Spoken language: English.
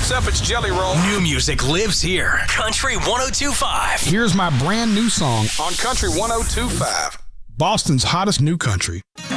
What's up? It's Jelly Roll. New music lives here. Country 102.5. Here's my brand new song On Country 102.5. Boston's hottest new country.